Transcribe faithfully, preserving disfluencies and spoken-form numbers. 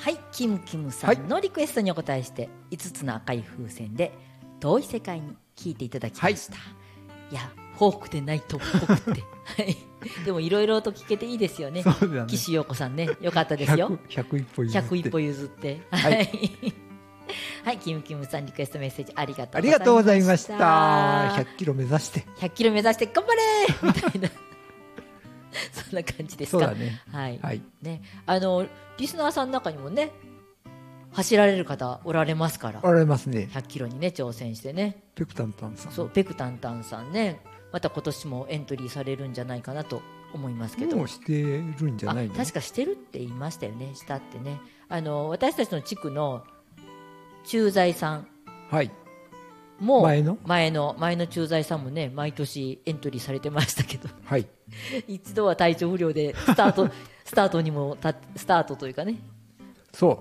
はい、キムキムさんのリクエストにお答えして、はい、いつつの赤い風船で遠い世界に聞いていただきました、はい、いやフォークでないとっぽくてでもいろいろと聞けていいですよね。 そうだね、 岸陽子さんね、よかったですよ。 ひゃくいっぽ譲ってひゃくいっぽ譲ってはい、 はい、キムキムさんリクエストメッセージありがとうございました。 ありがとうございました。ひゃっキロ目指してひゃっキロ目指して頑張れみたいなそんな感じですか。 そうだね、 はい、 はい、 ね、あのリスナーさんの中にもね走られる方おられますから。 おられますね。 ひゃっキロにね挑戦してね。 ペクタンタンさん、 そうペクタンタンさんね、また今年もエントリーされるんじゃないかなと思いますけど。 もうしてるんじゃないの？ 確かしてるって言いましたよね。したってね、あの私たちの地区の駐在さん、 はい、 もう前の前の前の駐在さんもね毎年エントリーされてましたけど、 はい、 一度は体調不良でスタートスタートにもたスタートというかね、 そう